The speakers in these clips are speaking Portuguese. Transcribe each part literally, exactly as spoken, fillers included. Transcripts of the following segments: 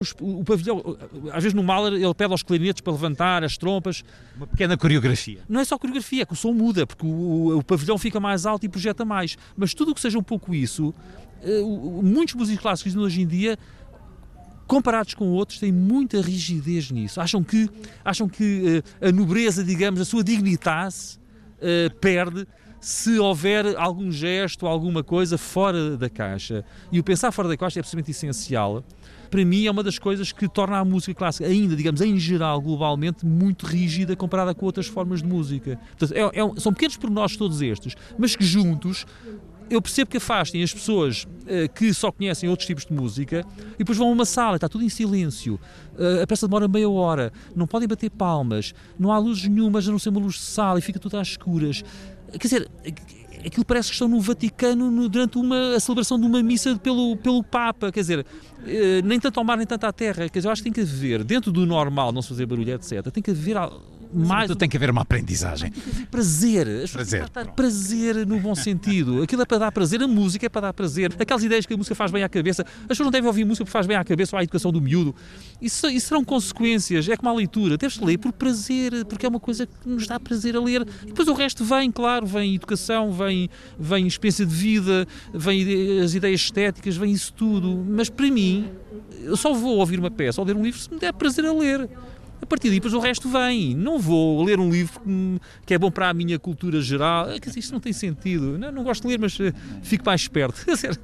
O pavilhão, às vezes no Mahler, ele pede aos clarinetes para levantar as trompas. Uma pequena coreografia. Não é só coreografia, é que o som muda, porque o, o pavilhão fica mais alto e projeta mais. Mas tudo o que seja um pouco isso, muitos músicos clássicos hoje em dia, comparados com outros, têm muita rigidez nisso. Acham que, acham que a nobreza, digamos, a sua dignitas perde se houver algum gesto, alguma coisa fora da caixa. E o pensar fora da caixa é absolutamente essencial. Para mim é uma das coisas que torna a música clássica ainda, digamos, em geral, globalmente, muito rígida comparada com outras formas de música. Portanto, é, é, são pequenos pormenores todos estes, mas que juntos eu percebo que afastem as pessoas uh, que só conhecem outros tipos de música e depois vão a uma sala, está tudo em silêncio, uh, a peça demora meia hora, não podem bater palmas, não há luzes nenhumas a não ser uma luz de sala e fica tudo às escuras. Quer dizer, aquilo parece que estão no Vaticano no, durante uma, a celebração de uma missa pelo, pelo Papa, quer dizer, eh, nem tanto ao mar nem tanto à terra, quer dizer, eu acho que tem que haver, dentro do normal, não se fazer barulho, etcétera, tem que haver mais... Tem que haver uma aprendizagem. Tem que haver prazer, as prazer, dar prazer no bom sentido, aquilo é para dar prazer, a música é para dar prazer, aquelas ideias que a música faz bem à cabeça, as pessoas não devem ouvir música porque faz bem à cabeça ou à educação do miúdo, isso, isso serão consequências, é como a leitura, deves ler por prazer, porque é uma coisa que nos dá prazer a ler, e depois o resto vem, claro, vem educação, vem, vem experiência de vida, vem as ideias estéticas, vem isso tudo, mas para mim, eu só vou ouvir uma peça ou ler um livro se me der prazer a ler. A partir daí, depois o resto vem. Não vou ler um livro que é bom para a minha cultura geral. Quer dizer, isto não tem sentido. Não, não gosto de ler, mas fico mais esperto.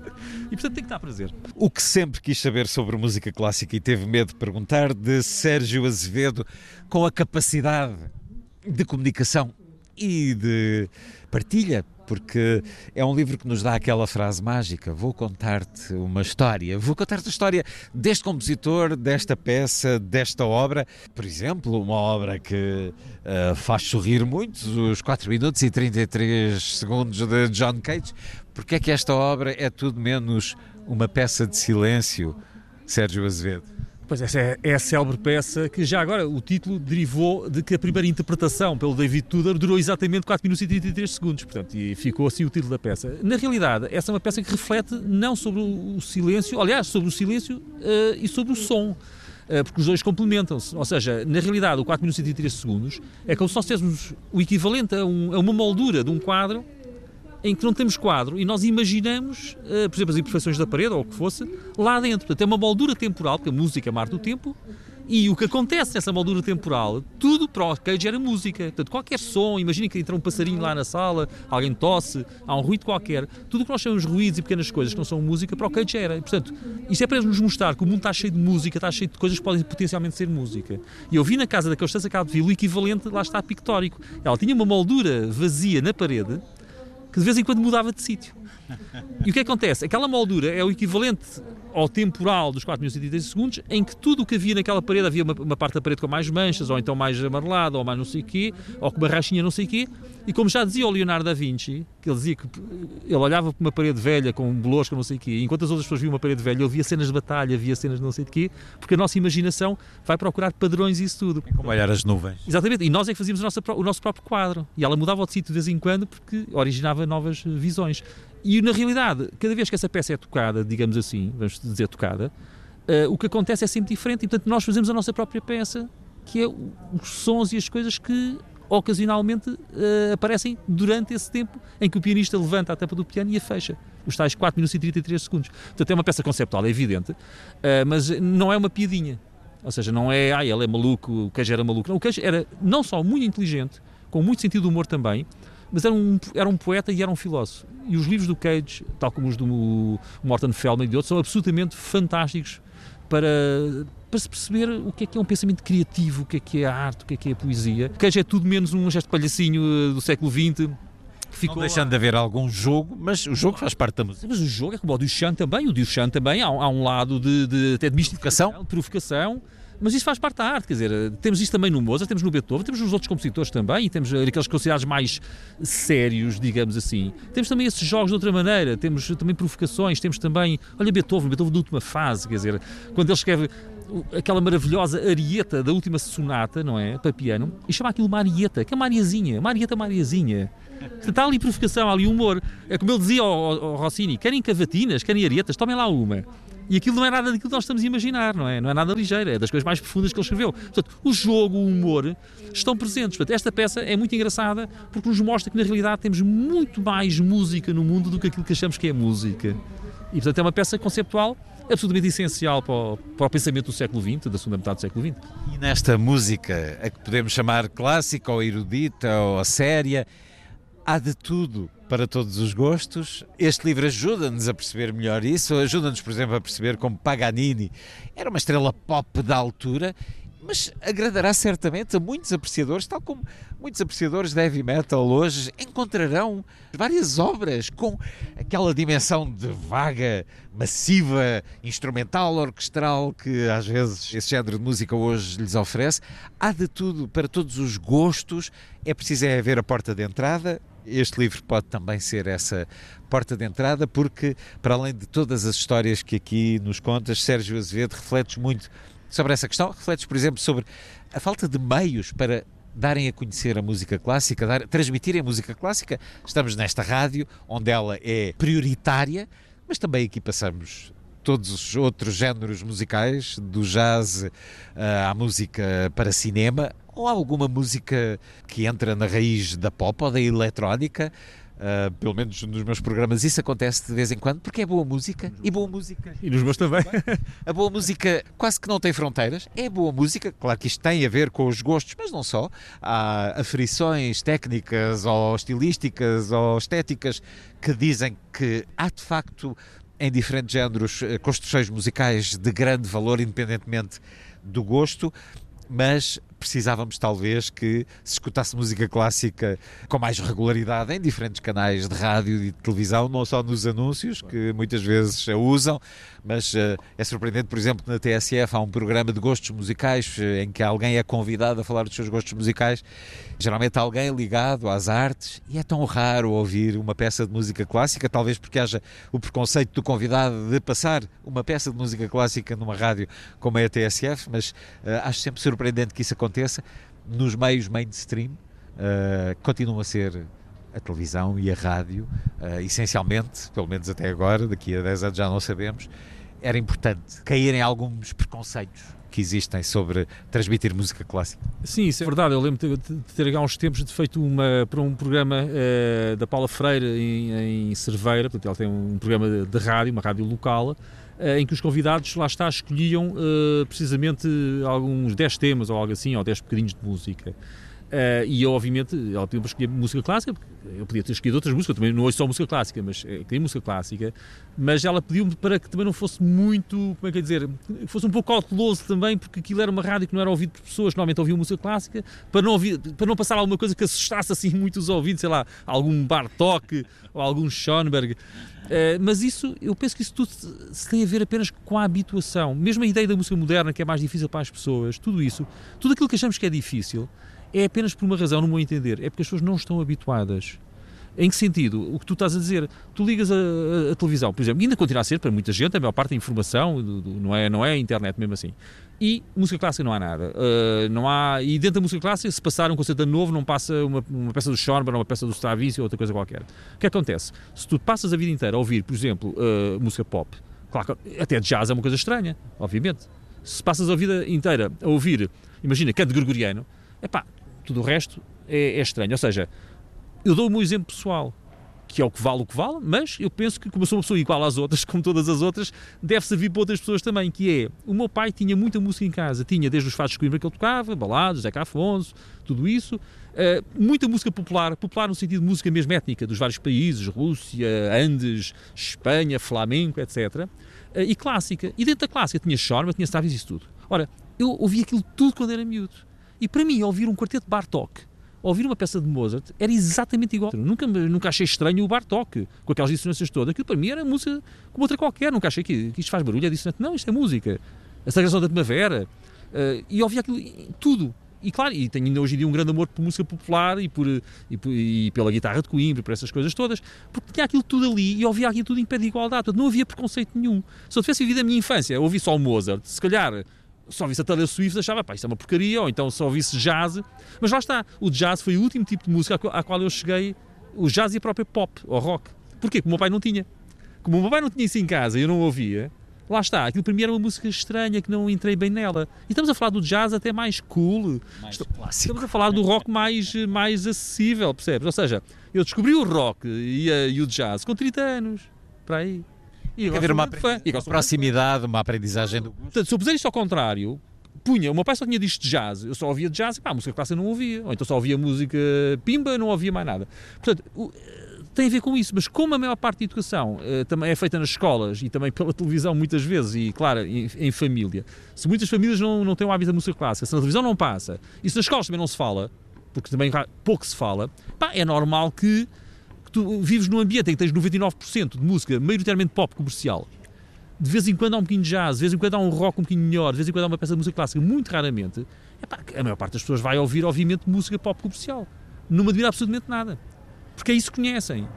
E, portanto, tem que dar prazer. O que sempre quis saber sobre música clássica e teve medo de perguntar, de Sérgio Azevedo, com a capacidade de comunicação e de partilha, porque é um livro que nos dá aquela frase mágica: vou contar-te uma história, vou contar-te a história deste compositor, desta peça, desta obra. Por exemplo, uma obra que uh, faz sorrir muitos, os quatro minutos e trinta e três segundos de John Cage. Porque é que esta obra é tudo menos uma peça de silêncio, Sérgio Azevedo? Pois essa é, é a célebre peça que já agora o título derivou de que a primeira interpretação pelo David Tudor durou exatamente quatro minutos e trinta e três segundos, portanto, e ficou assim o título da peça. Na realidade, essa é uma peça que reflete não sobre o silêncio, aliás, sobre o silêncio uh, e sobre o som, uh, porque os dois complementam-se. Ou seja, na realidade, o quatro minutos e trinta e três segundos é como se nós tivéssemos o equivalente a, um, a uma moldura de um quadro em que não temos quadro e nós imaginamos, uh, por exemplo, as imperfeições da parede ou o que fosse, lá dentro. Portanto, é uma moldura temporal, porque a música é mar do tempo, e o que acontece nessa moldura temporal, tudo para o Cage era música. Portanto, qualquer som, imagina que entra um passarinho lá na sala, alguém tosse, há um ruído qualquer, tudo o que nós chamamos de ruídos e pequenas coisas que não são música, para o Cage era. E, portanto, isto é para nos mostrar que o mundo está cheio de música, está cheio de coisas que podem potencialmente ser música. E eu vi na casa da Constança Cabo de Vila o equivalente, lá está, pictórico. Ela tinha uma moldura vazia na parede, que de vez em quando mudava de sítio. E o que acontece? Aquela moldura é o equivalente ao temporal dos quatro minutos e trinta segundos, em que tudo o que havia naquela parede, havia uma, uma parte da parede com mais manchas, ou então mais amarelada, ou mais não sei o quê, ou com uma rachinha não sei o quê, e como já dizia o Leonardo da Vinci, que ele dizia que ele olhava para uma parede velha com um bolosco não sei o quê, e enquanto as outras pessoas viam uma parede velha, ele via cenas de batalha, via cenas de não sei de quê, porque a nossa imaginação vai procurar padrões e isso tudo. É como olhar as nuvens. Exatamente, e nós é que fazíamos a nossa, o nosso próprio quadro, e ela mudava de sítio de vez em quando, porque originava novas visões. E, na realidade, cada vez que essa peça é tocada, digamos assim, vamos dizer tocada, uh, o que acontece é sempre diferente. E, portanto, nós fazemos a nossa própria peça, que é os sons e as coisas que, ocasionalmente, uh, aparecem durante esse tempo em que o pianista levanta a tampa do piano e a fecha. Os tais quatro minutos e trinta e três segundos. Portanto, é uma peça conceptual, é evidente, uh, mas não é uma piadinha. Ou seja, não é, ah, ele é maluco, o Cage era maluco. Não, o Cage era não só muito inteligente, com muito sentido de humor também, mas era um, era um poeta e era um filósofo. E os livros do Cage, tal como os do Morton Feldman e de outros, são absolutamente fantásticos para, para se perceber o que é que é um pensamento criativo, o que é que é a arte, o que é que é a poesia. O Cage é tudo menos um gesto palhacinho do século vinte. Ficou não deixando de haver algum jogo, mas o jogo faz parte da música. Mas o jogo é como o Duchamp também. O Duchamp também há, há um lado de, de, até de mistificação, de provocação. Mas isso faz parte da arte, quer dizer, temos isso também no Mozart, temos no Beethoven, temos nos outros compositores também, e temos aqueles considerados mais sérios, digamos assim. Temos também esses jogos de outra maneira, temos também provocações, temos também, olha Beethoven, Beethoven da última fase, quer dizer, quando ele escreve aquela maravilhosa arieta da última sonata, não é, para piano, e chama aquilo uma arieta, que é uma ariazinha, uma arieta mariazinha. Está ali provocação, há ali humor. É como ele dizia ao, ao Rossini, querem cavatinas, querem arietas, tomem lá uma. E aquilo não é nada daquilo que nós estamos a imaginar, não é? Não é nada ligeiro, é das coisas mais profundas que ele escreveu. Portanto, o jogo, o humor, estão presentes. Portanto, esta peça é muito engraçada porque nos mostra que, na realidade, temos muito mais música no mundo do que aquilo que achamos que é música. E, portanto, é uma peça conceptual absolutamente essencial para o, para o pensamento do século vinte, da segunda metade do século vinte. E nesta música, a que podemos chamar clássica ou erudita ou séria, há de tudo para todos os gostos. Este livro ajuda-nos a perceber melhor isso, ajuda-nos, por exemplo, a perceber como Paganini era uma estrela pop da altura, mas agradará certamente a muitos apreciadores, tal como muitos apreciadores de heavy metal hoje encontrarão várias obras com aquela dimensão de vaga, massiva, instrumental, orquestral que às vezes esse género de música hoje lhes oferece. Há de tudo para todos os gostos, é preciso é ver a porta de entrada. Este livro pode também ser essa porta de entrada porque, para além de todas as histórias que aqui nos contas, Sérgio Azevedo, refletes muito sobre essa questão. Refletes, por exemplo, sobre a falta de meios para darem a conhecer a música clássica, dar, transmitirem a música clássica. Estamos nesta rádio, onde ela é prioritária, mas também aqui passamos todos os outros géneros musicais, do jazz uh, à música para cinema, ou há alguma música que entra na raiz da pop ou da eletrónica. Uh, pelo menos nos meus programas isso acontece de vez em quando, porque é boa música, e boa música e nos meus também. A boa música quase que não tem fronteiras, é boa música. Claro que isto tem a ver com os gostos, mas não só. Há aferições técnicas ou estilísticas ou estéticas que dizem que há de facto em diferentes géneros construções musicais de grande valor, independentemente do gosto, mas precisávamos talvez que se escutasse música clássica com mais regularidade em diferentes canais de rádio e de televisão, não só nos anúncios, que muitas vezes a usam, mas uh, é surpreendente, por exemplo, que na T S F há um programa de gostos musicais uh, em que alguém é convidado a falar dos seus gostos musicais, geralmente alguém ligado às artes, e é tão raro ouvir uma peça de música clássica, talvez porque haja o preconceito do convidado de passar uma peça de música clássica numa rádio como é a T S F, mas uh, acho sempre surpreendente que isso aconteça. Nos meios mainstream uh, continuam a ser a televisão e a rádio, uh, essencialmente, pelo menos até agora, daqui a dez anos já não sabemos. Era importante caírem alguns preconceitos que existem sobre transmitir música clássica. Sim, isso é verdade. Eu lembro de ter há uns tempos feito uma, para um programa uh, da Paula Freire em, em Cerveira, portanto ela tem um programa de rádio, uma rádio local, em que os convidados, lá está, escolhiam uh, precisamente alguns dez temas ou algo assim, ou dez bocadinhos de música. Uh, e eu, obviamente, ela pediu para escolher música clássica, porque eu podia ter escolhido outras músicas, eu também não ouço só música clássica, mas é, queria música clássica, mas ela pediu-me para que também não fosse muito, como é que é dizer, que fosse um pouco cauteloso também, porque aquilo era uma rádio que não era ouvido por pessoas que normalmente ouviam música clássica, para não, ouvir, para não passar alguma coisa que assustasse assim muito os ouvidos, sei lá, algum Bartók ou algum Schoenberg. Uh, mas isso, eu penso que isso tudo se tem a ver apenas com a habituação. Mesmo a ideia da música moderna, que é mais difícil para as pessoas, tudo isso, tudo aquilo que achamos que é difícil, é apenas por uma razão, no meu entender, é porque as pessoas não estão habituadas. Em que sentido? O que tu estás a dizer, tu ligas a, a, a televisão, por exemplo, e ainda continua a ser para muita gente, a maior parte da informação, do, do, não, é, não é a internet mesmo assim, e música clássica não há nada. Uh, não há, e dentro da música clássica, se passar um concerto novo, não passa uma, uma peça do Schoenberg, uma peça do Stravinsky ou outra coisa qualquer. O que acontece? Se tu passas a vida inteira a ouvir, por exemplo, uh, música pop, claro que até jazz é uma coisa estranha, obviamente. Se passas a vida inteira a ouvir, imagina, canto gregoriano, epá, tudo o resto é, é estranho. Ou seja, eu dou o meu exemplo pessoal, que é o que vale o que vale, mas eu penso que, como eu sou uma pessoa igual às outras, como todas as outras, deve servir para outras pessoas também, que é, o meu pai tinha muita música em casa, tinha desde os fados de Coimbra que ele tocava, baladas, Zeca Afonso, tudo isso, uh, muita música popular, popular no sentido de música mesmo étnica, dos vários países, Rússia, Andes, Espanha, flamenco, etcétera, uh, e clássica, e dentro da clássica tinha Schoenberg, tinha Stravinsky, isso tudo. Ora, eu ouvi aquilo tudo quando era miúdo, e para mim, ouvir um quarteto de Bartók, ouvir uma peça de Mozart, era exatamente igual. Nunca, nunca achei estranho o Bartók, com aquelas dissonâncias todas. Aquilo para mim era música como outra qualquer. Nunca achei que, que isto faz barulho, é dissonante. Não, isto é música. A Sagração da Primavera. Uh, e ouvia aquilo, tudo. E claro, e tenho ainda hoje em dia um grande amor por música popular e, por, e, por, e pela guitarra de Coimbra, por essas coisas todas, porque tinha aquilo tudo ali e ouvia aquilo tudo em pé de igualdade. Portanto, não havia preconceito nenhum. Se eu tivesse vivido a minha infância, ouvi só o Mozart, se calhar só ouvisse a Taylor Swift, achava, pá, isto é uma porcaria, ou então só ouvisse jazz. Mas lá está, o jazz foi o último tipo de música à qual eu cheguei, o jazz e a própria pop, ou rock. Porquê? Como o meu pai não tinha. Como o meu pai não tinha isso em casa e eu não ouvia, lá está, aquilo para mim era uma música estranha, que não entrei bem nela. E estamos a falar do jazz até mais cool, Mais estamos a falar do rock mais, mais acessível, percebes? Ou seja, eu descobri o rock e, a, e o jazz com trinta anos, para aí. E Tem que haver uma, aprendi- uma proximidade, uma aprendizagem do gosto. Portanto, se eu puser isto ao contrário, punha, o meu pai só tinha disco de jazz, eu só ouvia jazz, pá, a música clássica não ouvia, ou então só ouvia música pimba, não ouvia mais nada. Portanto, o, tem a ver com isso, mas como a maior parte da educação uh, também é feita nas escolas e também pela televisão muitas vezes, e claro, em, em família, se muitas famílias não, não têm o hábito da música clássica, se na televisão não passa, e se nas escolas também não se fala, porque também pouco se fala, pá, é normal que, que tu vives num ambiente em que tens noventa e nove por cento de música maioritariamente pop comercial. De vez em quando há um bocadinho de jazz, de vez em quando há um rock um bocadinho melhor, de vez em quando há uma peça de música clássica, muito raramente, epá, a maior parte das pessoas vai ouvir, obviamente, música pop comercial. Não me admira absolutamente nada. Porque é isso que conhecem.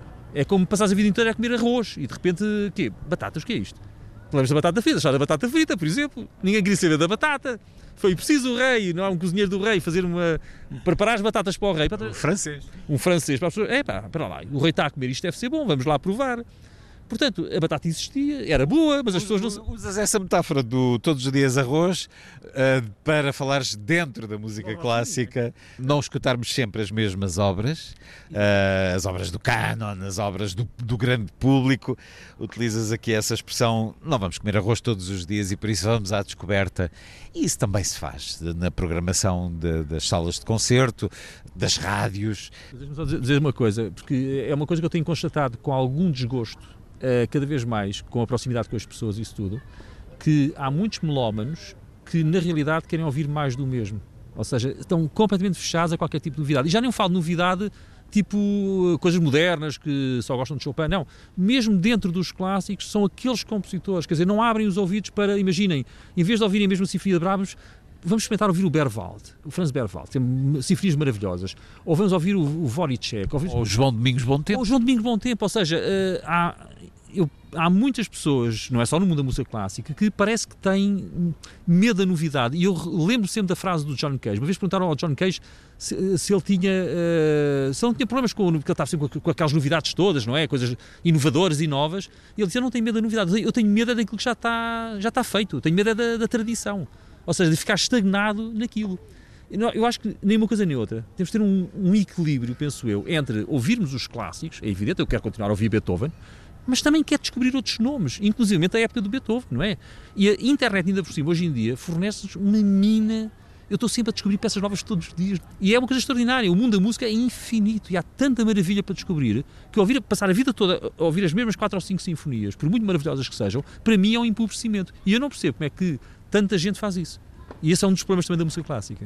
É como passares a vida inteira a comer arroz e de repente, quê? Batatas, o que é isto? Lembras da batata frita, já da batata frita, por exemplo. Ninguém queria saber da batata. Foi preciso o rei, não há um cozinheiro do rei, fazer uma... preparar as batatas para o rei. Um francês. Um francês para as pessoas. É pá, espera lá, o rei está a comer, isto deve ser bom, vamos lá provar. Portanto, a batata existia, era boa, mas as pessoas não... Usas essa metáfora do todos os dias arroz uh, para falares dentro da música clássica, não escutarmos sempre as mesmas obras, uh, as obras do canon, as obras do, do grande público. Utilizas aqui essa expressão, não vamos comer arroz todos os dias e por isso vamos à descoberta. E isso também se faz na programação de, das salas de concerto, das rádios. Deixa-me só dizer uma coisa, porque é uma coisa que eu tenho constatado com algum desgosto, Uh, cada vez mais, com a proximidade com as pessoas e isso tudo, que há muitos melómanos que na realidade querem ouvir mais do mesmo. Ou seja, estão completamente fechados a qualquer tipo de novidade. E já nem falo de novidade tipo uh, coisas modernas que só gostam de Chopin, não. Mesmo dentro dos clássicos são aqueles compositores, quer dizer, não abrem os ouvidos para, imaginem, em vez de ouvirem mesmo a Sinfonia de Brahms, vamos experimentar ouvir o Berwald, o Franz Berwald, tem sinfonias maravilhosas. Ou vamos ouvir o, o Wojciech. Ou, ou o João Domingos Bom Tempo. Ou o João Domingos Bom Tempo, ou seja, uh, há... Eu, há muitas pessoas, não é só no mundo da música clássica, que parece que têm medo da novidade. E eu lembro sempre da frase do John Cage. Uma vez perguntaram ao John Cage se, se ele tinha uh, se ele não tinha problemas com, porque ele estava sempre com, com aquelas novidades todas, não é? Coisas inovadoras e novas. E ele dizia, eu não tenho medo da novidade, eu tenho medo é daquilo que já está, já está feito, eu tenho medo é da, da tradição. Ou seja, de ficar estagnado naquilo. Eu acho que nem uma coisa nem outra. Temos de ter um, um equilíbrio, penso eu, entre ouvirmos os clássicos, é evidente, eu quero continuar a ouvir Beethoven, mas também quer descobrir outros nomes, inclusive a época do Beethoven, não é? E a internet, ainda por cima, hoje em dia, fornece-nos uma mina. Eu estou sempre a descobrir peças novas todos os dias. E é uma coisa extraordinária. O mundo da música é infinito e há tanta maravilha para descobrir que ouvir, passar a vida toda a ouvir as mesmas quatro ou cinco sinfonias, por muito maravilhosas que sejam, para mim é um empobrecimento. E eu não percebo como é que tanta gente faz isso. E esse é um dos problemas também da música clássica.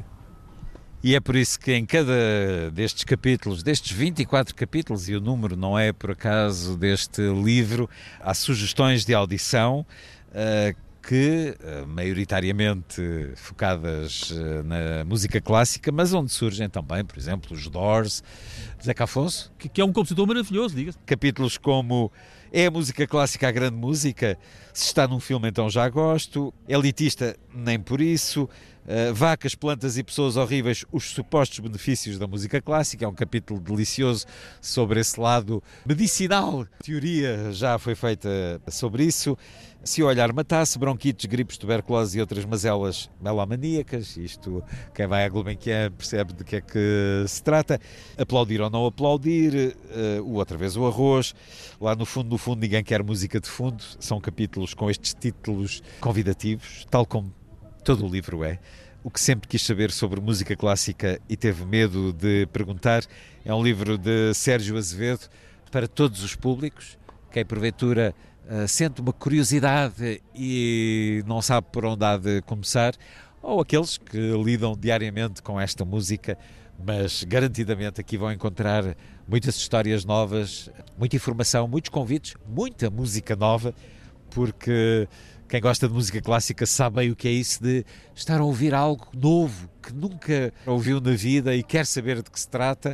E é por isso que em cada destes capítulos, destes vinte e quatro capítulos, e o número não é por acaso deste livro, há sugestões de audição uh, que, uh, maioritariamente focadas uh, na música clássica, mas onde surgem também, por exemplo, os Doors, Zeca Afonso. Que, que é um compositor maravilhoso, diga-se. Capítulos como é a música clássica a grande música? Se está num filme então já gosto. Elitista, nem por isso. Uh, vacas, plantas e pessoas horríveis, os supostos benefícios da música clássica, é um capítulo delicioso sobre esse lado medicinal. A teoria já foi feita sobre isso. Se o olhar matasse, bronquites, gripes, tuberculose e outras mazelas melomaníacas, isto quem vai à Gulbenkian percebe de que é que se trata. Aplaudir ou não aplaudir, uh, o outra vez o arroz. Lá no fundo, no fundo, ninguém quer música de fundo. São capítulos com estes títulos convidativos, tal como todo o livro é. O que sempre quis saber sobre música clássica e teve medo de perguntar. É um livro de Sérgio Azevedo para todos os públicos. Quem porventura uh, sente uma curiosidade e não sabe por onde há de começar, ou aqueles que lidam diariamente com esta música, mas garantidamente aqui vão encontrar muitas histórias novas, muita informação, muitos convites, muita música nova, porque quem gosta de música clássica sabe bem o que é isso de estar a ouvir algo novo que nunca ouviu na vida e quer saber de que se trata.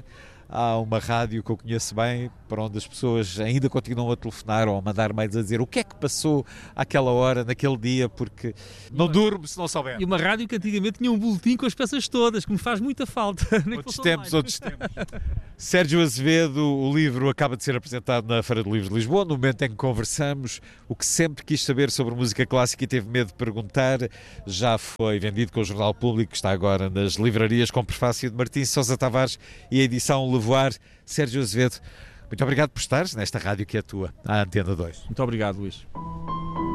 há uma rádio que eu conheço bem, para onde as pessoas ainda continuam a telefonar ou a mandar mails a dizer o que é que passou àquela hora, naquele dia, porque não durmo se não souber. E uma rádio que antigamente tinha um boletim com as peças todas, que me faz muita falta. Outros tempos, outros tempos. Sérgio Azevedo, o livro acaba de ser apresentado na Feira do Livro de Lisboa, no momento em que conversamos, o que sempre quis saber sobre música clássica e teve medo de perguntar, já foi vendido com o Jornal Público, está agora nas livrarias com prefácio de Martim Sousa Tavares e a edição Levoar. Sérgio Azevedo, muito obrigado por estares nesta rádio que é tua, a Antena dois. Muito obrigado, Luís.